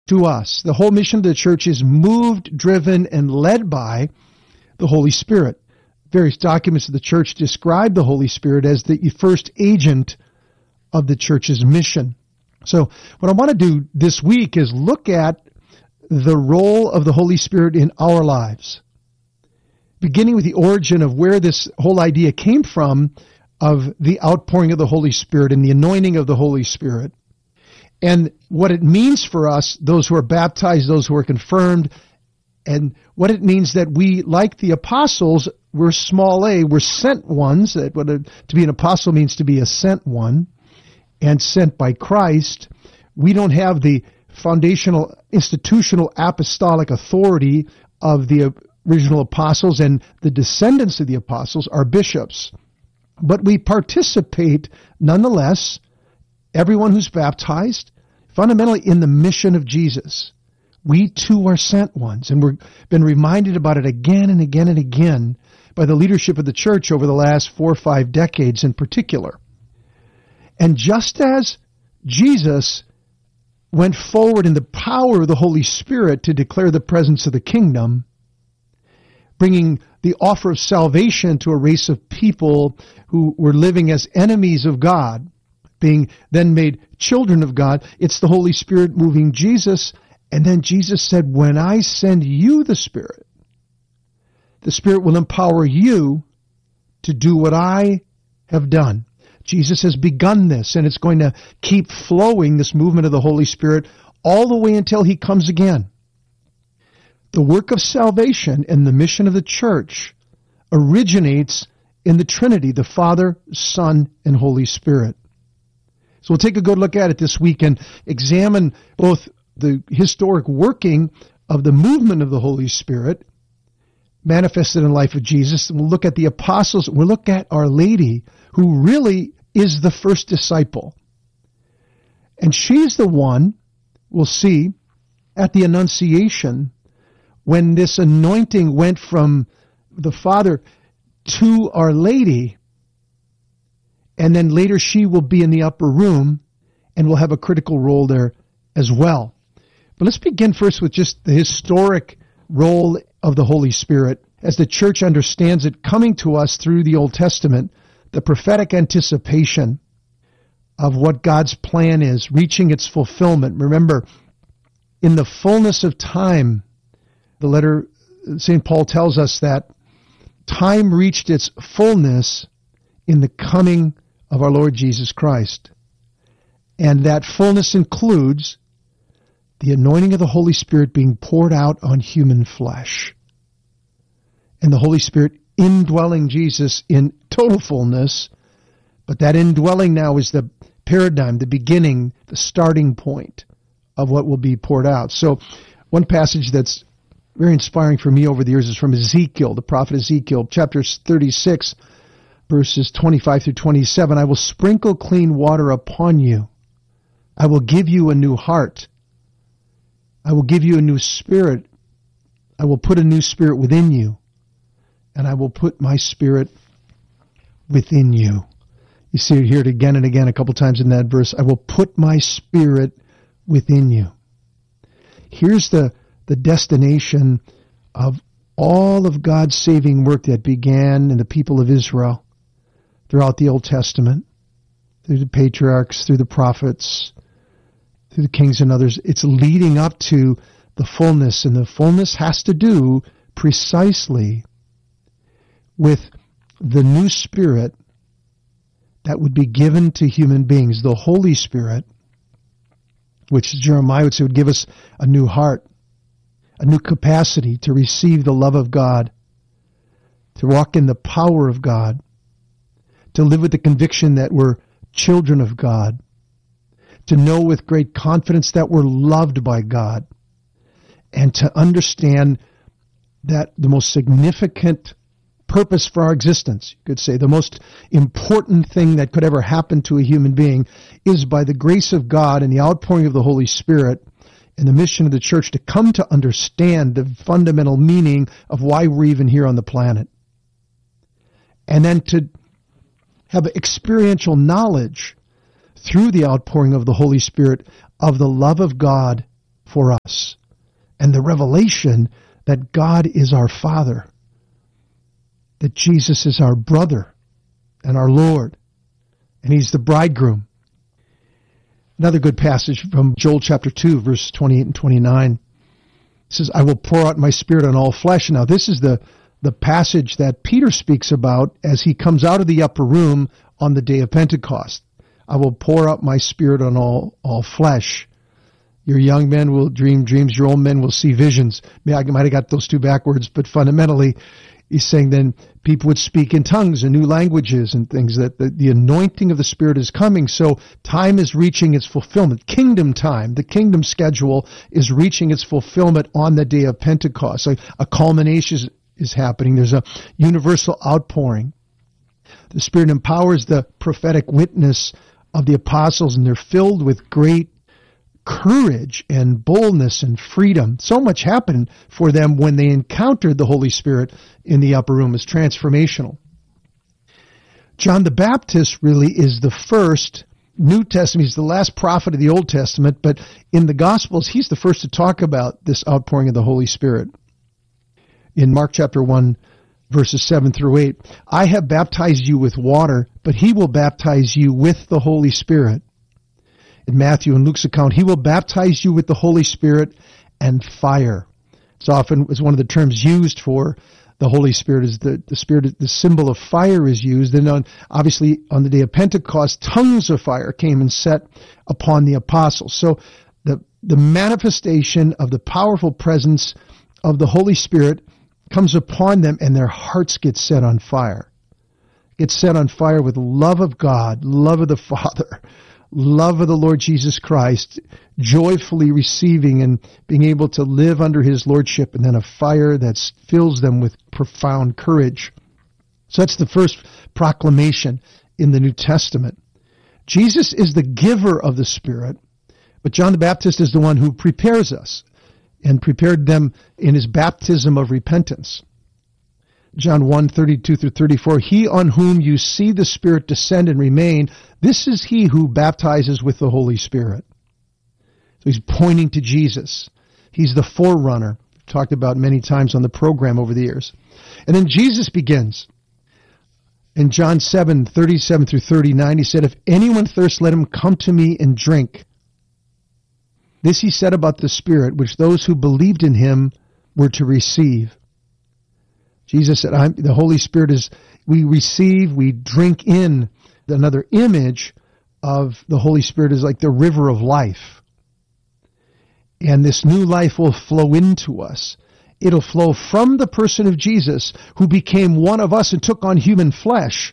to us. The whole mission of the church is moved, driven, and led by the Holy Spirit. Various documents of the church describe the Holy Spirit as the first agent of the church's mission. So what I want to do this week is look at the role of the Holy Spirit in our lives, beginning with the origin of where this whole idea came from of the outpouring of the Holy Spirit and the anointing of the Holy Spirit, and what it means for us, those who are baptized, those who are confirmed, and what it means that we, like the apostles, we're small a, we're sent ones. That to be an apostle means to be a sent one and sent by Christ. We don't have the foundational, institutional, apostolic authority of the original apostles, and the descendants of the apostles are bishops. But we participate, nonetheless, everyone who's baptized, fundamentally in the mission of Jesus. We too are sent ones, and we've been reminded about it again and again and again by the leadership of the church over the last 4 or 5 decades in particular. And just as Jesus went forward in the power of the Holy Spirit to declare the presence of the kingdom, bringing the offer of salvation to a race of people who were living as enemies of God, being then made children of God, it's the Holy Spirit moving Jesus. And then Jesus said, when I send you the Spirit will empower you to do what I have done. Jesus has begun this, and it's going to keep flowing, this movement of the Holy Spirit, all the way until he comes again. The work of salvation and the mission of the church originates in the Trinity, the Father, Son, and Holy Spirit. So we'll take a good look at it this week and examine both the historic working of the movement of the Holy Spirit manifested in the life of Jesus, and we'll look at the apostles, and we'll look at Our Lady, who really is the first disciple. And she's the one, we'll see, at the Annunciation, when this anointing went from the Father to Our Lady, and then later she will be in the upper room and will have a critical role there as well. But let's begin first with just the historic role of the Holy Spirit as the church understands it coming to us through the Old Testament, the prophetic anticipation of what God's plan is, reaching its fulfillment. Remember, in the fullness of time, the letter St. Paul tells us that time reached its fullness in the coming of our Lord Jesus Christ. And that fullness includes the anointing of the Holy Spirit being poured out on human flesh. And the Holy Spirit indwelling Jesus in total fullness, but that indwelling now is the paradigm, the beginning, the starting point of what will be poured out. So one passage that's very inspiring for me over the years is from Ezekiel, the prophet Ezekiel, chapter 36, verses 25 through 27. I will sprinkle clean water upon you. I will give you a new heart. I will give you a new spirit. I will put a new spirit within you. And I will put my spirit within you. You see it here again and again a couple times in that verse. I will put my spirit within you. Here's the destination of all of God's saving work that began in the people of Israel throughout the Old Testament, through the patriarchs, through the prophets, through the kings and others. It's leading up to the fullness, and the fullness has to do precisely with the new spirit that would be given to human beings, the Holy Spirit, which Jeremiah would say would give us a new heart, a new capacity to receive the love of God, to walk in the power of God, to live with the conviction that we're children of God, to know with great confidence that we're loved by God, and to understand that the most significant purpose for our existence, you could say, the most important thing that could ever happen to a human being is by the grace of God and the outpouring of the Holy Spirit and the mission of the church to come to understand the fundamental meaning of why we're even here on the planet. And then to have experiential knowledge through the outpouring of the Holy Spirit of the love of God for us, and the revelation that God is our Father, that Jesus is our brother and our Lord, and He's the bridegroom. Another good passage from Joel chapter 2, verse 28 and 29. It says, I will pour out my Spirit on all flesh. Now, this is the passage that Peter speaks about as he comes out of the upper room on the day of Pentecost. I will pour out my Spirit on all flesh. Your young men will dream dreams. Your old men will see visions. I might have got those two backwards, but fundamentally, he's saying then people would speak in tongues and new languages and things, that the anointing of the Spirit is coming. So time is reaching its fulfillment. Kingdom time, the kingdom schedule is reaching its fulfillment on the day of Pentecost. So a culmination is happening. There's a universal outpouring. The Spirit empowers the prophetic witness of the apostles, and they're filled with great courage and boldness and freedom. So much happened for them when they encountered the Holy Spirit in the upper room. It's transformational. John the Baptist really is the first New Testament. He's the last prophet of the Old Testament, but in the Gospels, he's the first to talk about this outpouring of the Holy Spirit. In Mark chapter 1, verses 7 through 8, I have baptized you with water, but he will baptize you with the Holy Spirit. In Matthew and Luke's account, he will baptize you with the Holy Spirit and fire. It's often as one of the terms used for the Holy Spirit is the Spirit, the symbol of fire is used. And obviously on the day of Pentecost, tongues of fire came and set upon the apostles. So the manifestation of the powerful presence of the Holy Spirit comes upon them, and their hearts get set on fire. Get set on fire with love of God, love of the Father, love of the Lord Jesus Christ, joyfully receiving and being able to live under His lordship, and then a fire that fills them with profound courage. So that's the first proclamation in the New Testament. Jesus is the giver of the Spirit, but John the Baptist is the one who prepares us and prepared them in his baptism of repentance. John 1:32 through 34, he on whom you see the Spirit descend and remain, this is he who baptizes with the Holy Spirit. So he's pointing to Jesus. He's the forerunner, talked about many times on the program over the years. And then Jesus begins. In John 7:37 through 39, he said, if anyone thirsts, let him come to me and drink. This he said about the Spirit, which those who believed in him were to receive. Jesus said, the Holy Spirit is, we receive, we drink in. Another image of the Holy Spirit is like the river of life. And this new life will flow into us. It'll flow from the person of Jesus, who became one of us and took on human flesh,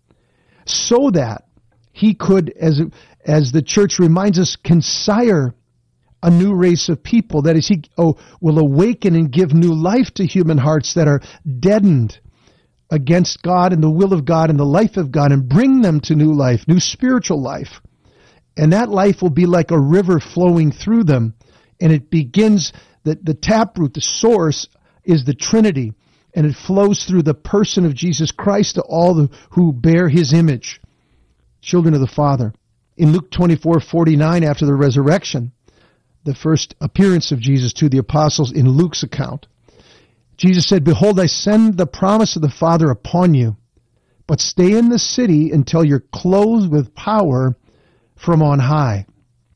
so that he could, as the church reminds us, consire a new race of people. That is, he will awaken and give new life to human hearts that are deadened against God and the will of God and the life of God, and bring them to new life, new spiritual life. And that life will be like a river flowing through them. And it begins, the taproot, the source is the Trinity. And it flows through the person of Jesus Christ to all who bear his image, children of the Father. In Luke 24:49, after the resurrection, the first appearance of Jesus to the apostles in Luke's account, Jesus said, behold, I send the promise of the Father upon you, but stay in the city until you're clothed with power from on high.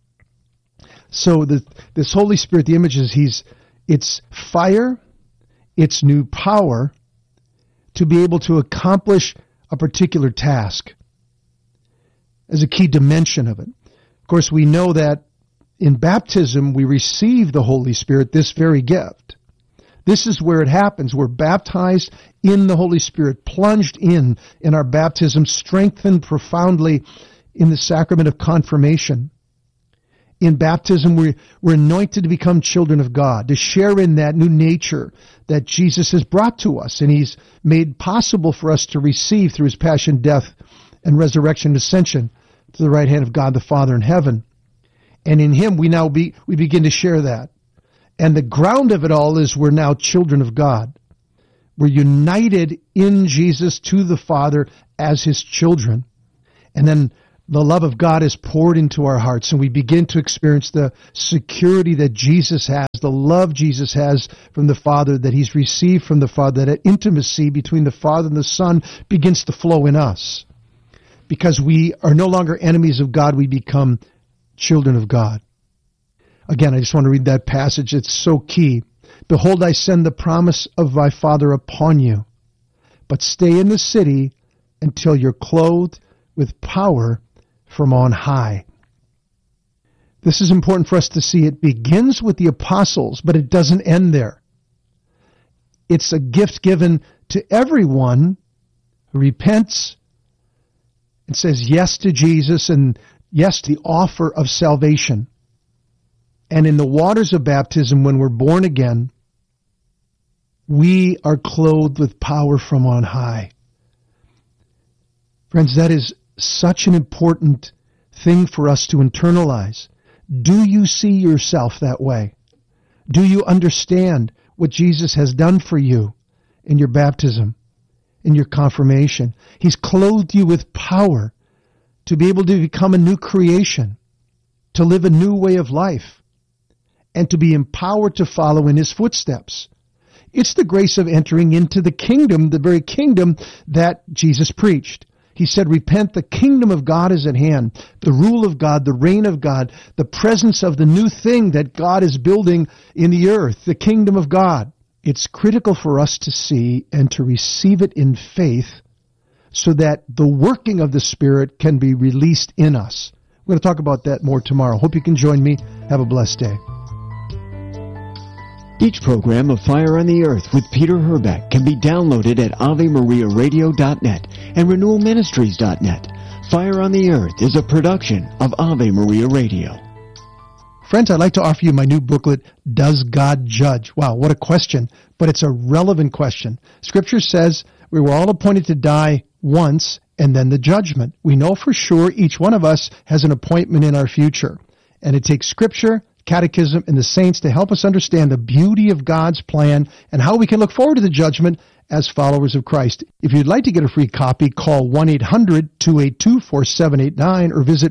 So this Holy Spirit, the image is it's fire, it's new power to be able to accomplish a particular task as a key dimension of it. Of course, we know that in baptism, we receive the Holy Spirit, this very gift. This is where it happens. We're baptized in the Holy Spirit, plunged in our baptism, strengthened profoundly in the sacrament of confirmation. In baptism, we're anointed to become children of God, to share in that new nature that Jesus has brought to us, and he's made possible for us to receive through his passion, death, and resurrection, ascension to the right hand of God the Father in heaven. And in him we begin to share that. And the ground of it all is we're now children of God. We're united in Jesus to the Father as his children. And then the love of God is poured into our hearts, and we begin to experience the security that Jesus has, the love Jesus has from the Father, that he's received from the Father, that intimacy between the Father and the Son begins to flow in us. Because we are no longer enemies of God, we become children of God. Again, I just want to read that passage. It's so key. Behold, I send the promise of my Father upon you, but stay in the city until you're clothed with power from on high. This is important for us to see. It begins with the apostles, but it doesn't end there. It's a gift given to everyone who repents and says yes to Jesus and yes to the offer of salvation. And in the waters of baptism, when we're born again, we are clothed with power from on high. Friends, that is such an important thing for us to internalize. Do you see yourself that way? Do you understand what Jesus has done for you in your baptism, in your confirmation? He's clothed you with power to be able to become a new creation, to live a new way of life, and to be empowered to follow in his footsteps. It's the grace of entering into the kingdom, the very kingdom that Jesus preached. He said, repent, the kingdom of God is at hand. The rule of God, the reign of God, the presence of the new thing that God is building in the earth, the kingdom of God. It's critical for us to see and to receive it in faith so that the working of the Spirit can be released in us. We're going to talk about that more tomorrow. Hope you can join me. Have a blessed day. Each program of Fire on the Earth with Peter Herbeck can be downloaded at AveMariaRadio.net and RenewalMinistries.net. Fire on the Earth is a production of Ave Maria Radio. Friends, I'd like to offer you my new booklet, Does God Judge? Wow, what a question, but it's a relevant question. Scripture says we were all appointed to die once and then the judgment. We know for sure each one of us has an appointment in our future, and it takes Scripture, Catechism, and the saints to help us understand the beauty of God's plan and how we can look forward to the judgment as followers of Christ. If you'd like to get a free copy, call 1-800-282-4789 or visit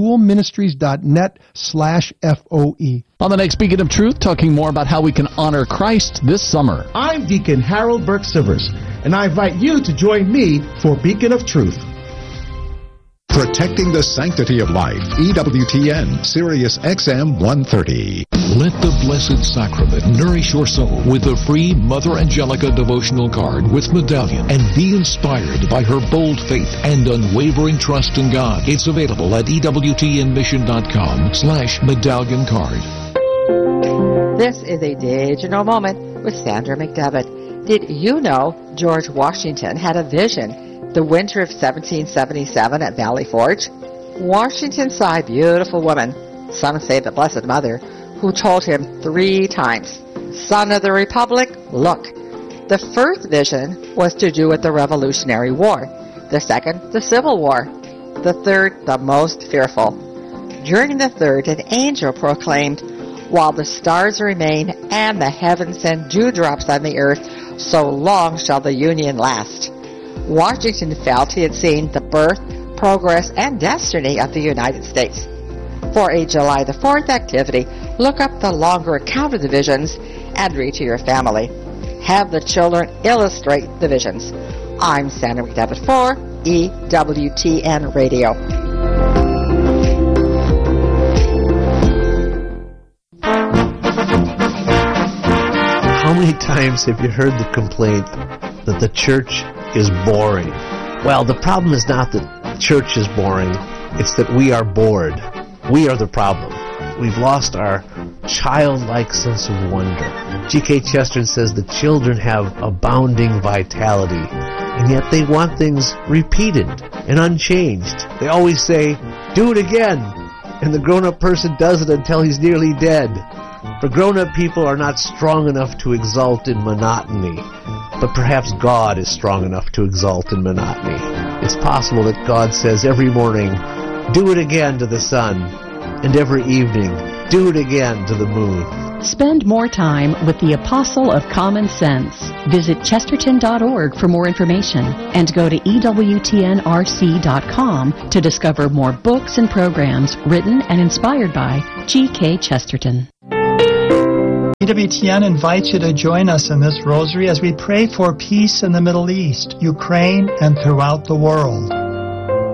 renewalministries.net/FOE. On the next Beacon of Truth, talking more about how we can honor Christ this summer. I'm Deacon Harold Burke-Sivers, and I invite you to join me for Beacon of Truth. Protecting the Sanctity of Life, EWTN, Sirius XM 130. Let the Blessed Sacrament nourish your soul with the free Mother Angelica devotional card with medallion, and be inspired by her bold faith and unwavering trust in God. It's available at EWTNmission.com/medallion card. This is a digital moment with Sandra McDevitt. Did you know George Washington had a vision the winter of 1777 at Valley Forge? Washington saw a beautiful woman, some say the Blessed Mother, who told him 3 times, "Son of the Republic, look." The first vision was to do with the Revolutionary War, the second, the Civil War, the third, the most fearful. During the third, an angel proclaimed, "While the stars remain and the heavens send dewdrops on the earth, so long shall the Union last." Washington felt he had seen the birth, progress, and destiny of the United States. For a July the 4th activity, look up the longer account of the visions and read to your family. Have the children illustrate the visions. I'm Sandra McDevitt for EWTN Radio. How many times have you heard the complaint that the church is boring? Well, the problem is not that church is boring, it's that we are bored. We are the problem. We've lost our childlike sense of wonder. G.K. Chesterton says the children have abounding vitality, and yet they want things repeated and unchanged. They always say, "Do it again," and the grown-up person does it until he's nearly dead. For grown-up people are not strong enough to exult in monotony, but perhaps God is strong enough to exult in monotony. It's possible that God says every morning, "Do it again" to the sun, and every evening, "Do it again" to the moon. Spend more time with the Apostle of Common Sense. Visit Chesterton.org for more information and go to EWTNRC.com to discover more books and programs written and inspired by G.K. Chesterton. EWTN invites you to join us in this rosary as we pray for peace in the Middle East, Ukraine, and throughout the world.